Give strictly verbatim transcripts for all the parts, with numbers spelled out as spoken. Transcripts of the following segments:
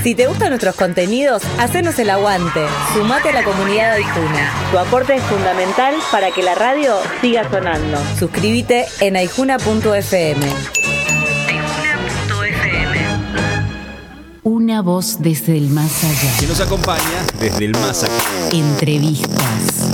Si te gustan nuestros contenidos, hacenos el aguante. Sumate a la comunidad de Aijuna. Tu aporte es fundamental para que la radio siga sonando. Suscríbete en aijuna punto efe eme. aijuna punto efe eme. Una voz desde el más allá. Que nos acompaña desde el más allá. Entrevistas.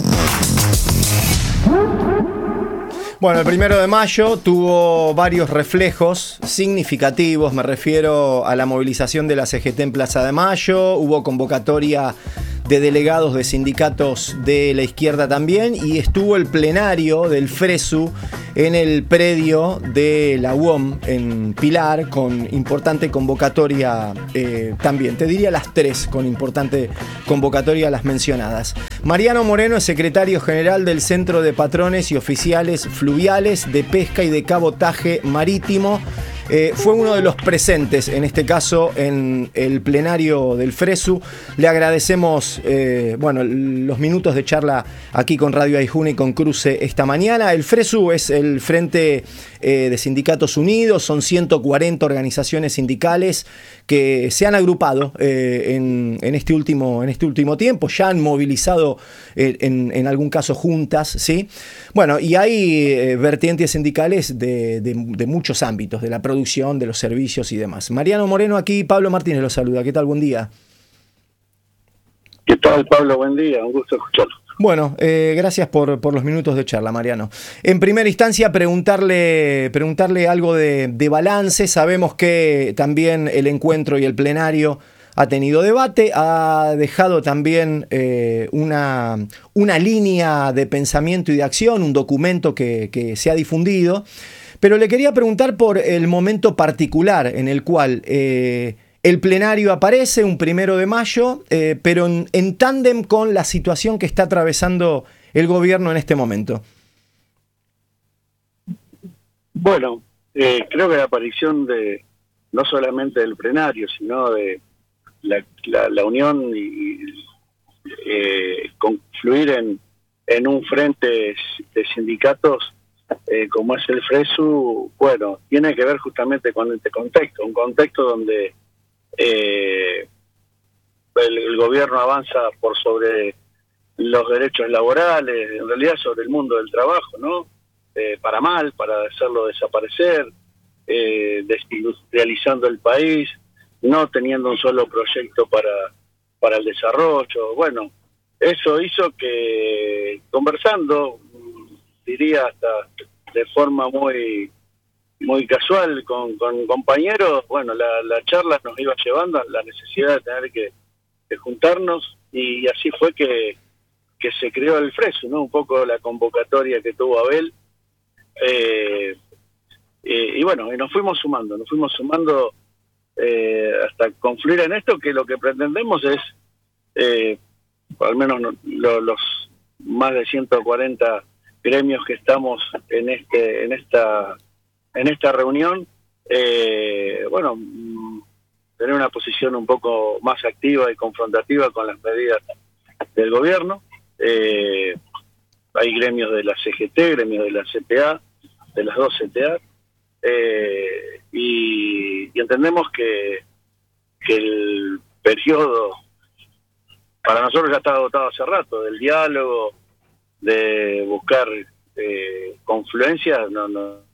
Bueno, el primero de mayo tuvo varios reflejos significativos. Me refiero a la movilización de la C G T en Plaza de Mayo. Hubo convocatoria de delegados de sindicatos de la izquierda también. Y estuvo el plenario del FRESU en el predio de la U O M en Pilar, con importante convocatoria eh, también. Te diría las tres, con importante convocatoria las mencionadas. Mariano Moreno es secretario general del Centro de Patrones y Oficiales Fluviales de Pesca y de Cabotaje Marítimo. Eh, fue uno de los presentes, en este caso, en el plenario del FRESU. Le agradecemos eh, bueno, los minutos de charla aquí con Radio Aijuna y con Cruce esta mañana. El FRESU es el Frente eh, de Sindicatos Unidos, son ciento cuarenta organizaciones sindicales que se han agrupado eh, en, en, este último, en este último tiempo, ya han movilizado eh, en, en algún caso juntas, ¿sí? Bueno, y hay eh, vertientes sindicales de, de, de muchos ámbitos, de la producción, de los servicios y demás. Mariano Moreno aquí, Pablo Martínez lo saluda. ¿Qué tal? Buen día. ¿Qué tal, Pablo? Buen día, un gusto escucharlo. Bueno, eh, gracias por, por los minutos de charla, Mariano. En primera instancia, preguntarle, preguntarle algo de, de balance. Sabemos que también el encuentro y el plenario ha tenido debate, ha dejado también eh, una, una línea de pensamiento y de acción, un documento que, que se ha difundido. Pero le quería preguntar por el momento particular en el cual eh, el plenario aparece, un primero de mayo, eh, pero en, en tándem con la situación que está atravesando el gobierno en este momento. Bueno, eh, creo que la aparición de no solamente del plenario, sino de la, la, la unión y eh, confluir en, en un frente de sindicatos eh, como es el FRESU, bueno, tiene que ver justamente con este contexto, un contexto donde Eh, el, el gobierno avanza por sobre los derechos laborales, en realidad sobre el mundo del trabajo, ¿no? Eh, para mal, para hacerlo desaparecer, eh, desindustrializando el país, no teniendo un solo proyecto para, para el desarrollo. Bueno, eso hizo que, conversando, diría hasta de forma muy... muy casual con, con compañeros, bueno, la, la charla nos iba llevando a la necesidad de tener que, que juntarnos y así fue que, que se creó el FRESU, ¿no? Un poco la convocatoria que tuvo Abel. Eh, eh, y bueno, y nos fuimos sumando, nos fuimos sumando eh, hasta confluir en esto, que lo que pretendemos es, eh, al menos no, lo, los más de ciento cuarenta gremios que estamos en este en esta en esta reunión, eh, bueno, tener una posición un poco más activa y confrontativa con las medidas del gobierno. Eh, hay gremios de la C G T, gremios de la C T A, de las dos C T A, eh, y, y entendemos que, que el periodo para nosotros ya está agotado hace rato, del diálogo, de buscar eh, confluencias, no, no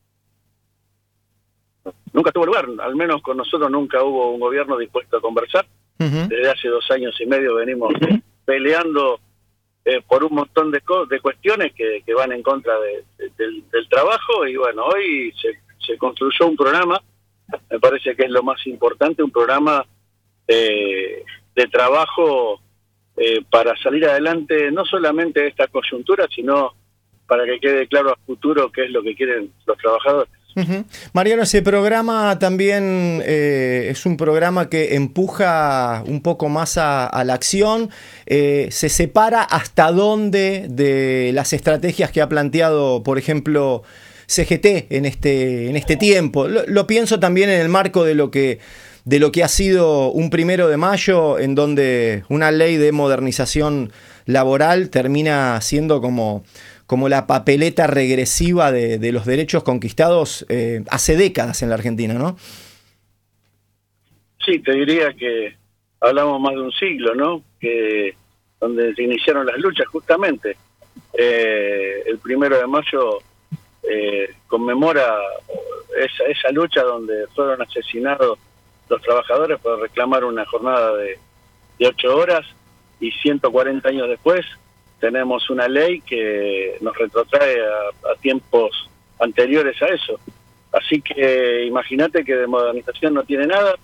nunca tuvo lugar, al menos con nosotros nunca hubo un gobierno dispuesto a conversar. Uh-huh. Desde hace dos años y medio venimos peleando eh, por un montón de, co- de cuestiones que, que van en contra de, de, del, del trabajo y bueno, hoy se, se construyó un programa, me parece que es lo más importante, un programa eh, de trabajo eh, para salir adelante no solamente de esta coyuntura, sino para que quede claro a futuro qué es lo que quieren los trabajadores. Uh-huh. Mariano, ese programa también eh, es un programa que empuja un poco más a, a la acción, eh, se separa hasta dónde de las estrategias que ha planteado, por ejemplo, C G T en este, en este tiempo. Lo, lo pienso también en el marco de lo que de lo que ha sido un primero de mayo, en donde una ley de modernización laboral termina siendo como como la papeleta regresiva de, de los derechos conquistados eh, hace décadas en la Argentina, ¿no? sí, te diría que hablamos más de un siglo, ¿no? Que donde se iniciaron las luchas, justamente. Eh, el primero de mayo eh, conmemora esa, esa lucha donde fueron asesinados los trabajadores por reclamar una jornada de, de ocho horas, y ciento cuarenta años después tenemos una ley que nos retrotrae a, a tiempos anteriores a eso. Así que imagínate que de modernización no tiene nada,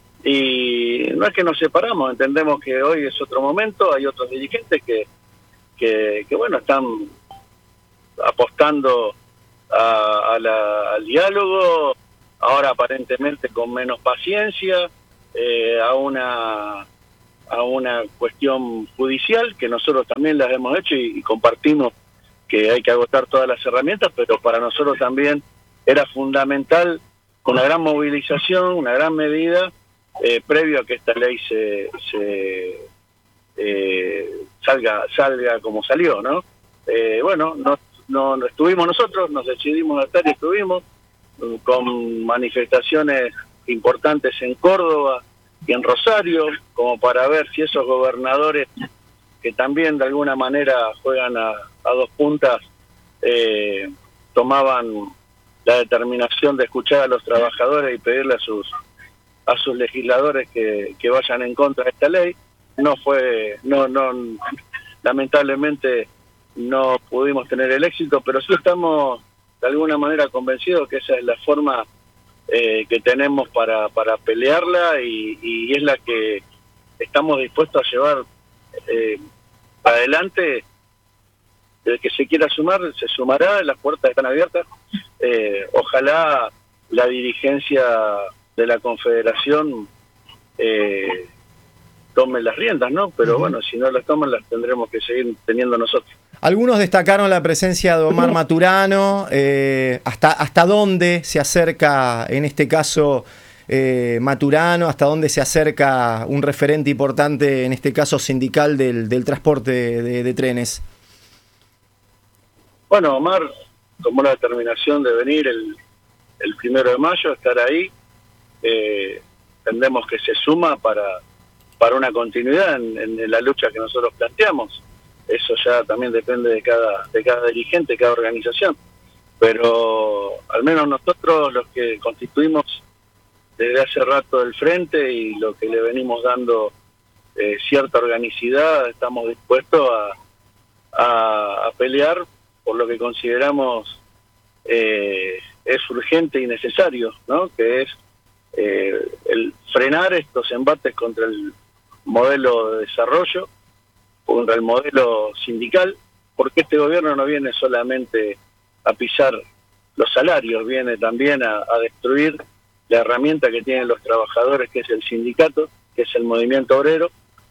y no es que nos separamos, entendemos que hoy es otro momento, hay otros dirigentes que, que, que bueno, están apostando a, a la, al diálogo, ahora aparentemente con menos paciencia, eh, a una a una cuestión judicial, que nosotros también las hemos hecho y, y compartimos que hay que agotar todas las herramientas, pero para nosotros también era fundamental una gran movilización, una gran medida, eh, previo a que esta ley se, se eh, salga salga como salió, ¿no? Eh, bueno, no, no, no estuvimos nosotros, nos decidimos a estar y estuvimos con manifestaciones importantes en Córdoba y en Rosario, como para ver si esos gobernadores que también de alguna manera juegan a, a dos puntas, eh, tomaban la determinación de escuchar a los trabajadores y pedirle a sus a sus legisladores que, que vayan en contra de esta ley. No fue, no, no, lamentablemente no pudimos tener el éxito, pero sí estamos de alguna manera convencidos que esa es la forma eh, que tenemos para, para pelearla, y, y es la que estamos dispuestos a llevar eh, adelante. El que se quiera sumar, se sumará, las puertas están abiertas. Eh, ojalá la dirigencia de la Confederación eh, tome las riendas, ¿no? Pero uh-huh. bueno, si no las toman, las tendremos que seguir teniendo nosotros. Algunos destacaron la presencia de Omar Maturano. Eh, hasta, ¿Hasta dónde se acerca, en este caso, eh, Maturano? ¿Hasta dónde se acerca un referente importante, en este caso sindical, del, del transporte de, de, de trenes? Bueno, Omar tomó la determinación de venir el, el primero de mayo, estar ahí. Eh, entendemos que se suma para, para una continuidad en, en la lucha que nosotros planteamos. Eso ya también depende de cada, de cada dirigente, de cada organización. Pero al menos nosotros, los que constituimos desde hace rato el frente y lo que le venimos dando eh, cierta organicidad, estamos dispuestos a, a, a pelear por lo que consideramos eh, es urgente y necesario, ¿no? Que es eh, el frenar estos embates contra el modelo de desarrollo, contra el modelo sindical, porque este gobierno no viene solamente a pisar los salarios, viene también a, a destruir la herramienta que tienen los trabajadores, que es el sindicato, que es el movimiento obrero.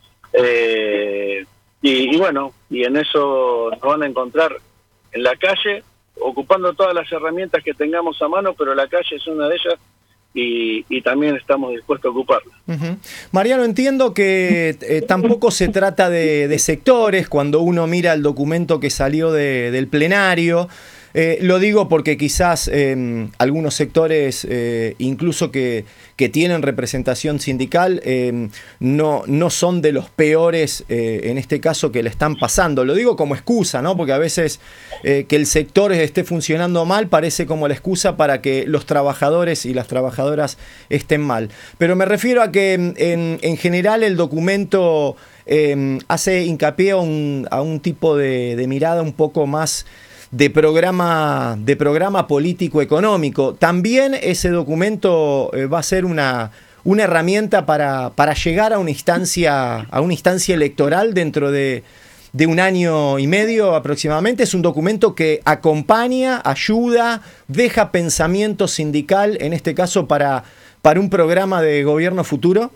Eh, y, y bueno, y en eso nos van a encontrar en la calle, ocupando todas las herramientas que tengamos a mano, pero la calle es una de ellas, y, y también estamos dispuestos a ocuparla. Uh-huh. Mariano, entiendo que eh, tampoco se trata de, de sectores cuando uno mira el documento que salió de, del plenario. Eh, lo digo porque quizás eh, algunos sectores, eh, incluso que, que tienen representación sindical, eh, no, no son de los peores, eh, en este caso, que le están pasando. Lo digo como excusa, ¿no? Porque a veces eh, que el sector esté funcionando mal parece como la excusa para que los trabajadores y las trabajadoras estén mal. Pero me refiero a que en, en general el documento eh, hace hincapié a un, a un tipo de, de mirada un poco más de programa, de programa político-económico. También ese documento eh, va a ser una, una herramienta para, para llegar a una instancia, a una instancia electoral dentro de, de un año y medio aproximadamente. Es un documento que acompaña, ayuda, deja pensamiento sindical, en este caso para, para un programa de gobierno futuro.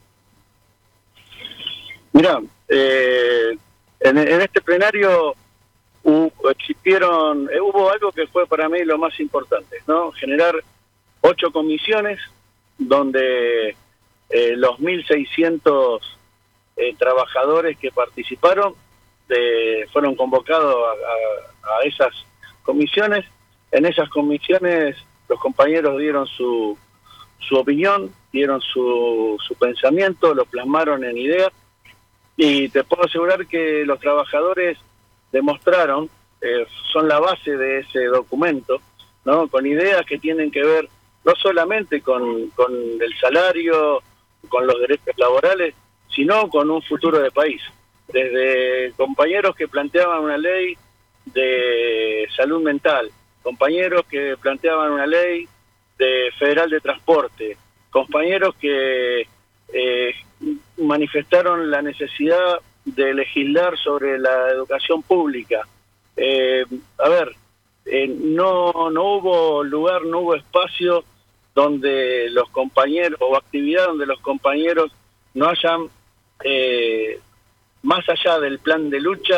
Mirá, eh, en, en este plenario Hubo, existieron, eh, hubo algo que fue para mí lo más importante, ¿no? Generar ocho comisiones donde eh, los mil seiscientos eh, trabajadores que participaron eh, fueron convocados a, a, a esas comisiones. En esas comisiones los compañeros dieron su, su opinión, dieron su, su pensamiento, lo plasmaron en ideas, y te puedo asegurar que los trabajadores demostraron, eh, son la base de ese documento, ¿no? Con ideas que tienen que ver no solamente con, con el salario, con los derechos laborales, sino con un futuro de país. Desde compañeros que planteaban una ley de salud mental, compañeros que planteaban una ley de federal de transporte, compañeros que eh, manifestaron la necesidad de legislar sobre la educación pública. Eh, a ver, eh, no, no hubo lugar, no hubo espacio donde los compañeros, o actividad donde los compañeros no hayan, eh, más allá del plan de lucha,